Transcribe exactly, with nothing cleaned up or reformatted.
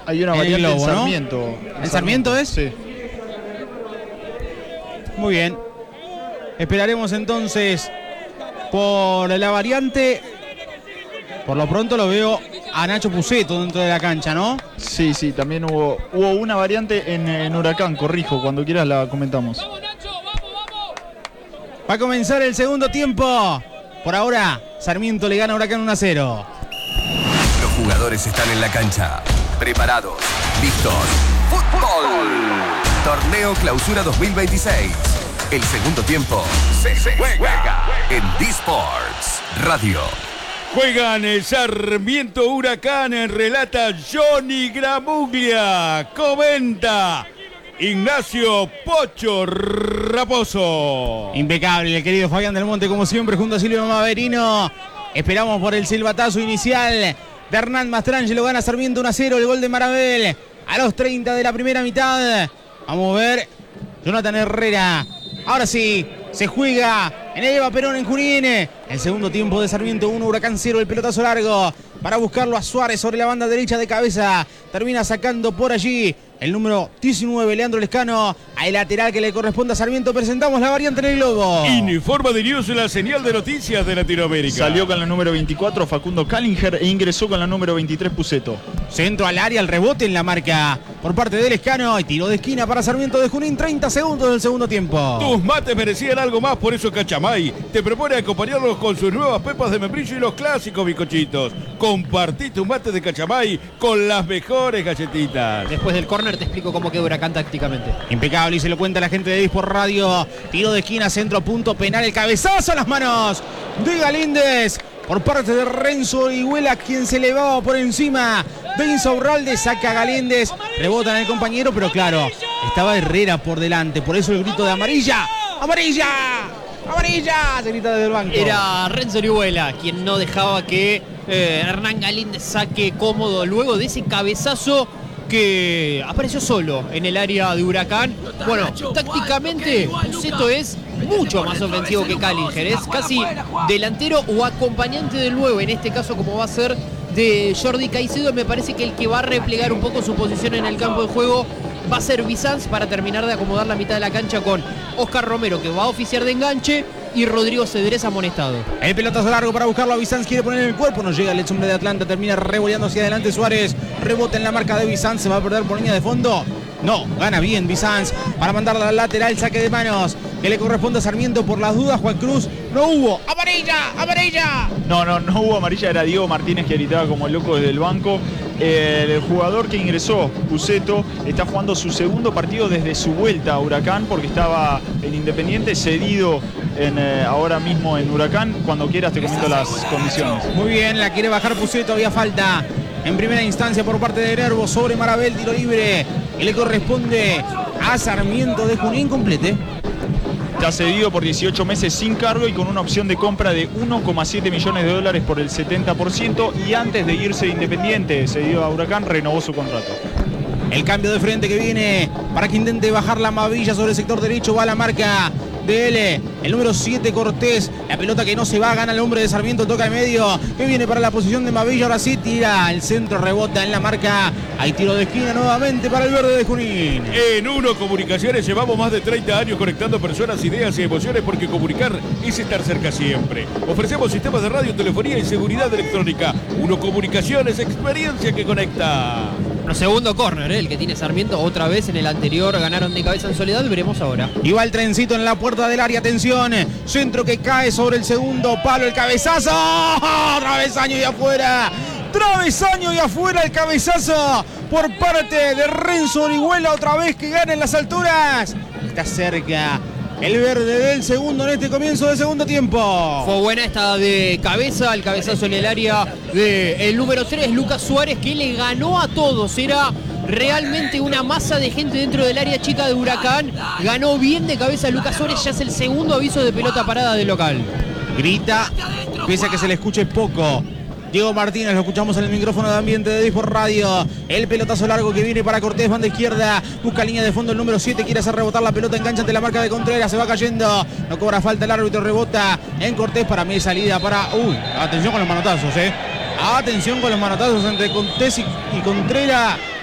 Hay una variante en, globo, en Sarmiento. ¿En Sarmiento, Sarmiento es? Sí. Muy bien. Esperaremos entonces por la variante. Por lo pronto lo veo a Nacho Puceto dentro de la cancha, ¿no? Sí, sí, también hubo, hubo una variante en, en Huracán, corrijo, cuando quieras la comentamos. Va a comenzar el segundo tiempo. Por ahora, Sarmiento le gana a Huracán uno a cero. Los jugadores están en la cancha, preparados, listos. ¡Fútbol! Torneo Clausura dos mil veintiséis. El segundo tiempo se, se juega en D-Sports Radio. Juegan el Sarmiento Huracán, relata Johnny Gramuglia, comenta Ignacio Pocho Raposo. Impecable el querido Fabián del Monte, como siempre, junto a Silvio Maverino. Esperamos por el silbatazo inicial de Hernán Mastrangelo. Gana Sarmiento uno a cero, el gol de Marabel a los treinta de la primera mitad. Vamos a ver, Jonathan Herrera. Ahora sí, se juega en el Eva Perón en Junín. El segundo tiempo de Sarmiento uno, Huracán cero, el pelotazo largo para buscarlo a Suárez sobre la banda derecha de cabeza. Termina sacando por allí el número diecinueve, Leandro Lescano, al lateral que le corresponde a Sarmiento. Presentamos la variante en el globo. Informa de News, la señal de noticias de Latinoamérica. Salió con la número veinticuatro Facundo Callinger e ingresó con la número veintitrés Puceto. Centro al área, el rebote en la marca por parte de Lescano y tiro de esquina para Sarmiento de Junín. treinta segundos del segundo tiempo. Tus mates merecían algo más, por eso Cachamay te propone acompañarlos con sus nuevas pepas de membrillo y los clásicos bizcochitos. Compartí tu mate de Cachamay con las mejores galletitas. Después del córner te explico cómo quedó Huracán tácticamente. Impecable, y se lo cuenta la gente de D-Sport Radio. Tiro de esquina, centro, punto penal, el cabezazo a las manos de Galíndez por parte de Renzo Orihuela, quien se elevaba por encima de Insaurralde. Saca a Galíndez, rebota en el compañero, pero claro, estaba Herrera por delante, por eso el grito de amarilla, amarilla, amarilla, se grita desde el banco. Era Renzo Orihuela quien no dejaba que eh, Hernán Galíndez saque cómodo luego de ese cabezazo que apareció solo en el área de Huracán. Bueno, tácticamente Puceto es mucho más ofensivo que Callinger, es casi delantero o acompañante del nueve, en este caso como va a ser de Jordi Caicedo. Me parece que el que va a replegar un poco su posición en el campo de juego va a ser Bizanz, para terminar de acomodar la mitad de la cancha con Oscar Romero, que va a oficiar de enganche, y Rodrigo Cedrés amonestado. El pelotazo largo para buscarlo a Bizanz, quiere poner en el cuerpo, no llega el ex hombre de Atlanta, termina revoleando hacia adelante Suárez, rebota en la marca de Bizanz, se va a perder por línea de fondo. No, gana bien Bizanz para mandarla al lateral, saque de manos que le corresponde a Sarmiento. Por las dudas, Juan Cruz, no hubo. ¡Amarilla! ¡Amarilla! No, no, no hubo amarilla, era Diego Martínez que gritaba como loco desde el banco. Eh, el jugador que ingresó, Puceto, está jugando su segundo partido desde su vuelta a Huracán, porque estaba en Independiente, cedido en, eh, ahora mismo en Huracán. Cuando quieras te comento las condiciones. Muy bien, la quiere bajar Puceto, había falta en primera instancia por parte de Nervo sobre Marabel, tiro libre que le corresponde a Sarmiento de Junín. Complete. Está cedido por dieciocho meses sin cargo y con una opción de compra de uno coma siete millones de dólares por el setenta por ciento, y antes de irse de Independiente, cedido a Huracán, renovó su contrato. El cambio de frente que viene para que intente bajar la Mavilla sobre el sector derecho, va a la marca de él, el número siete Cortés, la pelota que no se va, gana el hombre de Sarmiento, toca en medio, que viene para la posición de Mavilla, ahora sí tira el centro, rebota en la marca, hay tiro de esquina nuevamente para el verde de Junín. En Uno Comunicaciones llevamos más de treinta años conectando personas, ideas y emociones, porque comunicar es estar cerca siempre. Ofrecemos sistemas de radio, telefonía y seguridad electrónica. Uno Comunicaciones, experiencia que conecta. Bueno, segundo córner, ¿eh? El que tiene Sarmiento, otra vez en el anterior ganaron de cabeza en Soledad, veremos ahora. Y va el trencito en la puerta del área, atención, centro que cae sobre el segundo palo, el cabezazo, travesaño y afuera, travesaño y afuera el cabezazo por parte de Renzo Orihuela, otra vez que gana en las alturas, está cerca el verde del segundo en este comienzo de segundo tiempo. Fue buena esta de cabeza, el cabezazo en el área del número tres, Lucas Suárez, que le ganó a todos. Era realmente una masa de gente dentro del área chica de Huracán. Ganó bien de cabeza Lucas Suárez, ya es el segundo aviso de pelota parada del local. Grita, pese a que se le escuche poco. Diego Martínez, lo escuchamos en el micrófono de ambiente de D-Sport Radio. El pelotazo largo que viene para Cortés, banda izquierda. Busca línea de fondo el número siete, quiere hacer rebotar la pelota, engancha ante la marca de Contreras, se va cayendo. No cobra falta el árbitro, rebota en Cortés. Para mí salida para... Uy, atención con los manotazos, eh. Atención con los manotazos entre Cortés y, y Contreras.